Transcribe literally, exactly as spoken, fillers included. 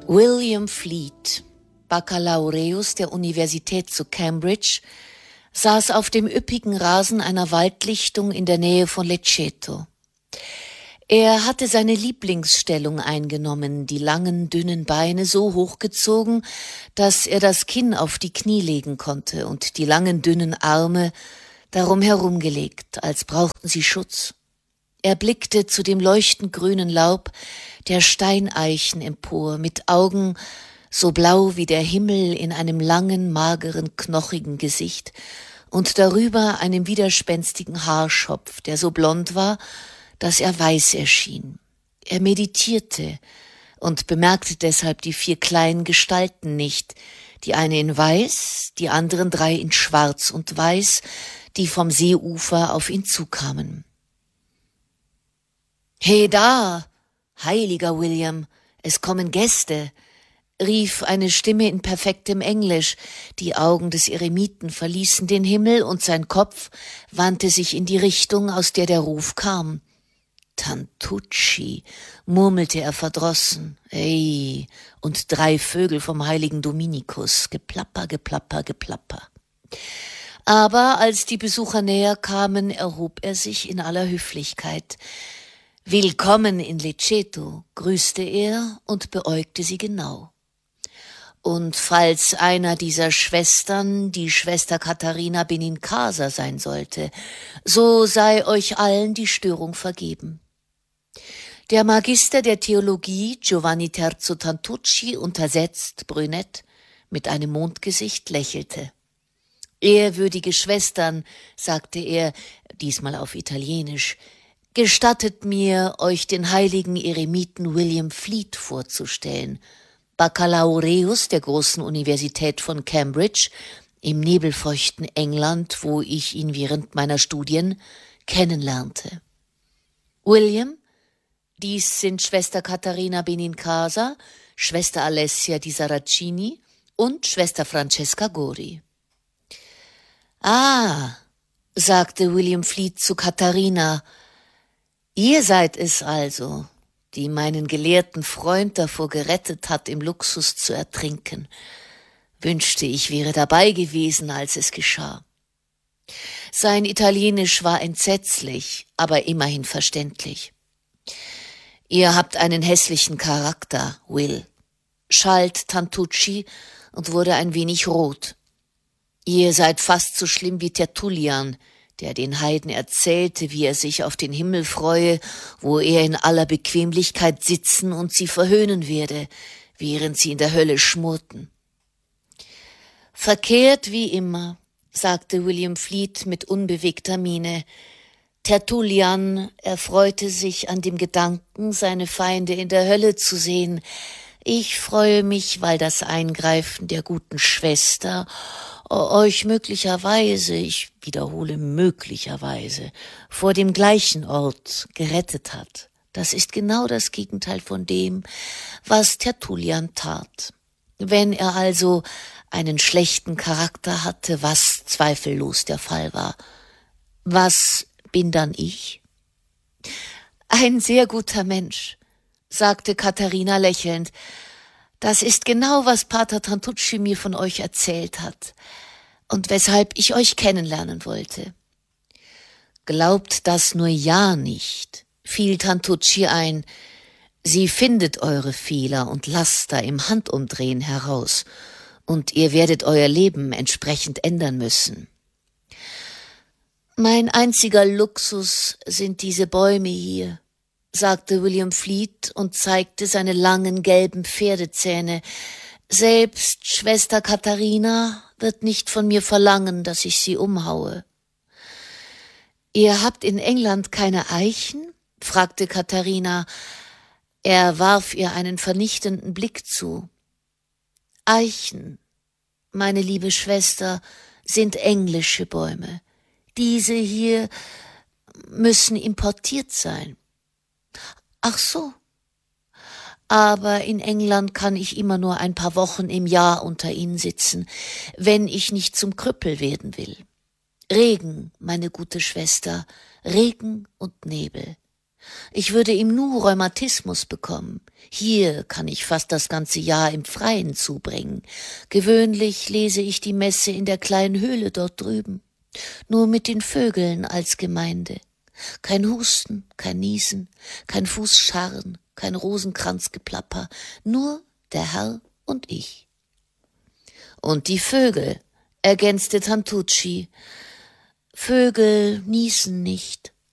William Fleet, Baccalaureus der Universität zu Cambridge, saß auf dem üppigen Rasen einer Waldlichtung in der Nähe von Lecceto. Er hatte seine Lieblingsstellung eingenommen, die langen, dünnen Beine so hochgezogen, dass er das Kinn auf die Knie legen konnte und die langen, dünnen Arme darum herumgelegt, als brauchten sie Schutz. Er blickte zu dem leuchtend grünen Laub der Steineichen empor, mit Augen so blau wie der Himmel in einem langen, mageren, knochigen Gesicht und darüber einem widerspenstigen Haarschopf, der so blond war, dass er weiß erschien. Er meditierte und bemerkte deshalb die vier kleinen Gestalten nicht, die eine in weiß, die anderen drei in schwarz und weiß, die vom Seeufer auf ihn zukamen. »He da, heiliger William, es kommen Gäste«, rief eine Stimme in perfektem Englisch. Die Augen des Eremiten verließen den Himmel und sein Kopf wandte sich in die Richtung, aus der der Ruf kam. »Tantucci«, murmelte er verdrossen. »Ey, und drei Vögel vom heiligen Dominikus, geplapper, geplapper, geplapper.« Aber als die Besucher näher kamen, erhob er sich in aller Höflichkeit. »Willkommen in Lecceto«, grüßte er und beäugte sie genau. »Und falls einer dieser Schwestern die Schwester Katharina Benincasa sein sollte, so sei euch allen die Störung vergeben.« Der Magister der Theologie, Giovanni Terzo Tantucci, untersetzt, brünett, mit einem Mondgesicht, lächelte. »Ehrwürdige Schwestern«, sagte er, diesmal auf Italienisch, »gestattet mir, euch den heiligen Eremiten William Fleet vorzustellen, Baccalaureus der großen Universität von Cambridge, im nebelfeuchten England, wo ich ihn während meiner Studien kennenlernte. William, dies sind Schwester Katharina Benincasa, Schwester Alessia di Saracini und Schwester Francesca Gori.« »Ah«, sagte William Fleet zu Katharina, »ihr seid es also, die meinen gelehrten Freund davor gerettet hat, im Luxus zu ertrinken. Wünschte, ich wäre dabei gewesen, als es geschah.« Sein Italienisch war entsetzlich, aber immerhin verständlich. »Ihr habt einen hässlichen Charakter, Will«, schalt Tantucci und wurde ein wenig rot. »Ihr seid fast so schlimm wie Tertullian, der den Heiden erzählte, wie er sich auf den Himmel freue, wo er in aller Bequemlichkeit sitzen und sie verhöhnen werde, während sie in der Hölle schmorten.« »Verkehrt wie immer«, sagte William Fleet mit unbewegter Miene. »Tertullian erfreute sich an dem Gedanken, seine Feinde in der Hölle zu sehen. Ich freue mich, weil das Eingreifen der guten Schwester euch möglicherweise, ich wiederhole möglicherweise, vor dem gleichen Ort gerettet hat. Das ist genau das Gegenteil von dem, was Tertullian tat. Wenn er also einen schlechten Charakter hatte, was zweifellos der Fall war, was bin dann ich?« »Ein sehr guter Mensch«, sagte Katharina lächelnd. »Das ist genau, was Pater Tantucci mir von euch erzählt hat und weshalb ich euch kennenlernen wollte.« »Glaubt das nur ja nicht«, fiel Tantucci ein. »Sie findet eure Fehler und Laster im Handumdrehen heraus, und ihr werdet euer Leben entsprechend ändern müssen.« »Mein einziger Luxus sind diese Bäume hier«, sagte William Fleet und zeigte seine langen gelben Pferdezähne. »Selbst Schwester Katharina wird nicht von mir verlangen, dass ich sie umhaue.« »Ihr habt in England keine Eichen?« fragte Katharina. Er warf ihr einen vernichtenden Blick zu. »Eichen, meine liebe Schwester, sind englische Bäume. Diese hier müssen importiert sein.« »Ach so. Aber in England kann ich immer nur ein paar Wochen im Jahr unter ihnen sitzen, wenn ich nicht zum Krüppel werden will. Regen, meine gute Schwester, Regen und Nebel. Ich würde ihm nur Rheumatismus bekommen. Hier kann ich fast das ganze Jahr im Freien zubringen. Gewöhnlich lese ich die Messe in der kleinen Höhle dort drüben. Nur mit den Vögeln als Gemeinde. Kein Husten, kein Niesen, kein Fußscharren, kein Rosenkranzgeplapper, nur der Herr und ich. Und die Vögel, ergänzte Tantucci. Vögel niesen nicht.